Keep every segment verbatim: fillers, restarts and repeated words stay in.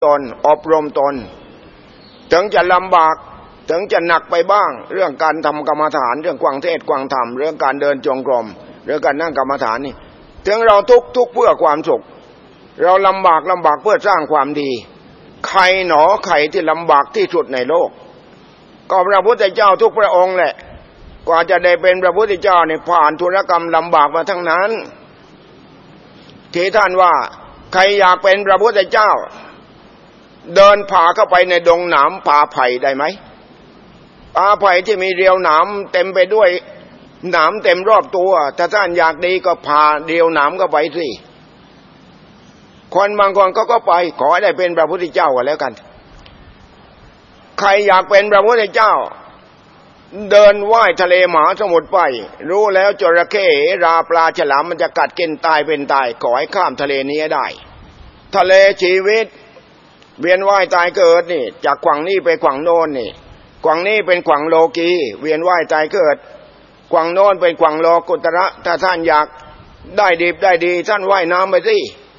ตนอบรมตนถึงจะลำบากถึงจะหนักไปบ้างเรื่องการทำกรรมฐานเรื่องกวางเทศกวางธรรมเรื่องการเดินจงกรมเรื่องการนั่งกรรมฐานนี่ถึงเราทุกทุกเพื่อความสุขเราลำบากลำบากเพื่อสร้างความดีใครหนอใครที่ลำบากที่สุดในโลกก็พระพุทธเจ้าทุกพระองค์แหละกว่าจะได้เป็นพระพุทธเจ้าเนี่ยผ่านธุรกรรมลำบากมาทั้งนั้นที่ท่านว่าใครอยากเป็นพระพุทธเจ้าเดินผ่าเข้าไปในดงหนามป่าไผ่ได้ไหมป่าไผ่ที่มีเรียวหนามเต็มไปด้วยหนามเต็มรอบตัวถ้าท่านอยากดีก็ผ่าเรียวหนามเข้าไปสิคนบางคนก็ก็ไปขอให้ได้เป็นพระพุทธเจ้ากันแล้วกันใครอยากเป็นพระพุทธเจ้าเดินว่ายทะเลมหาสมุทรไปรู้แล้วจระเข้ราปลาฉลามมันจะกัดกินตายเป็นตายขอให้ข้ามทะเลนี้ได้ทะเลชีวิตเวียนว่ายตายเกิดนี่จากขวางนี้ไปขวางโน้นนี่ขวางนี้เป็นขวางโลกีเวียนว่ายตายเกิดขวางโน้นเป็นขวางโลกุตระถ้าท่านอยากได้ดีได้ดีท่านว่ายน้ำไปสิ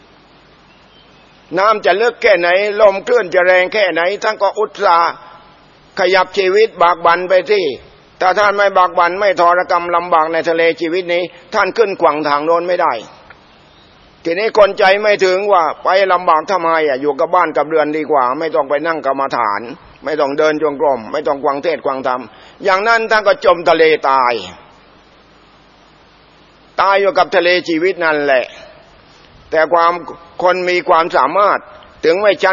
น้ำจะลึกแค่ไหนลมคลื่นจะแรงแค่ไหนท่านก็อุตส่าห์ขยับชีวิตบากบั่นไปสิถ้าท่านไม่บากบั่นไม่ทรกรรมลำบากในทะเลชีวิตนี้ท่านขึ้นขวางทางโน้นไม่ได้ทีนี้คนใจไม่ถึงว่าไปลำบากทำไมอ่ะอยู่กับบ้านกับเรือนดีกว่าไม่ต้องไปนั่งกรรมฐานไม่ต้องเดินจงกรมไม่ต้องกวางเทศกวางธรรมอย่างนั้นท่านก็จมทะเลตายตายอยู่กับทะเลชีวิตนั่นแหละแต่ความคนมีความสามารถถึงไม่ชั้น